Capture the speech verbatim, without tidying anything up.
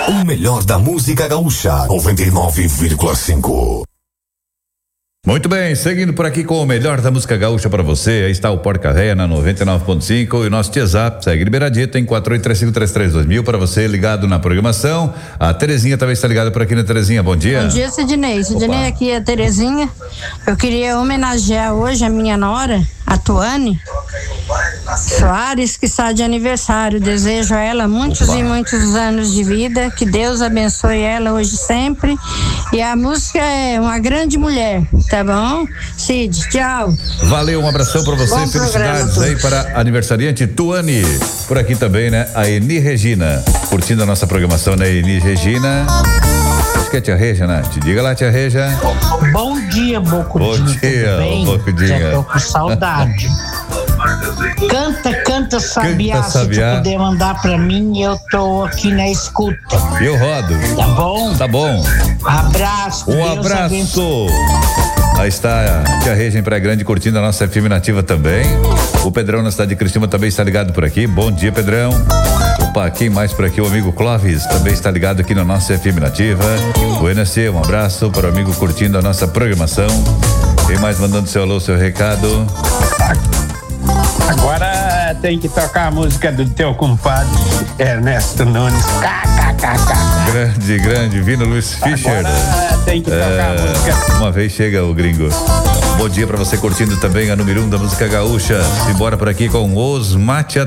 O melhor da música gaúcha, noventa e nove vírgula cinco. Muito bem, seguindo por aqui com o melhor da música gaúcha para você, aí está o Porca Réia na noventa e nove ponto cinco e o nosso WhatsApp segue liberadito em quatro oito três cinco três três dois mil para você ligado na programação. A Terezinha também está ligada por aqui, né, Terezinha? Bom dia. Bom dia, Sidney. Sidney, aqui é a Terezinha. Eu queria homenagear hoje a minha nora, a Tuane Soares, que está de aniversário. Desejo a ela muitos Opa. e muitos anos de vida, que Deus abençoe ela hoje sempre. E a música é Uma Grande Mulher, tá bom? Cid, tchau. Valeu, um abração para você, Bom felicidades aí para a aniversariante Tuane. Por aqui também, né, a Eni Regina, curtindo a nossa programação, né, Eni Regina. Acho que é tia Reja, né? Te diga lá, tia Reja. Bom dia, Bocudinho. Bom dia, Bocudinho. Já tô com saudade. Canta, canta, Sabiá, Canta, Sabiá. Se tu puder mandar pra mim, eu tô aqui na escuta. Eu rodo. Tá bom? Tá bom. Abraço. Um Deus abraço. abençoe. Aí está a tia Regia em Praia Grande curtindo a nossa F M Nativa também. O Pedrão na cidade de Criciúma também está ligado por aqui. Bom dia, Pedrão. Opa, quem mais por aqui? O amigo Clóvis também está ligado aqui na nossa F M Nativa. O N S C, um abraço para o amigo curtindo a nossa programação. Quem mais mandando seu alô, seu recado? Agora tem que tocar a música do teu compadre Ernesto Nunes. Kkkk. Grande, grande, vindo Luiz Fischer. Agora tem que tocar é, a música. Uma vez chega o gringo. Bom dia pra você curtindo também a número um da música gaúcha. Simbora por aqui com os Mate